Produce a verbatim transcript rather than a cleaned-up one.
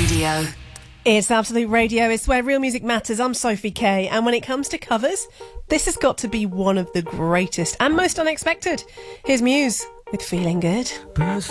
Radio. It's Absolute Radio. It's where real music matters. I'm Sophie Kay, and when it comes to covers, this has got to be one of the greatest and most unexpected. Here's Muse with Feeling Good.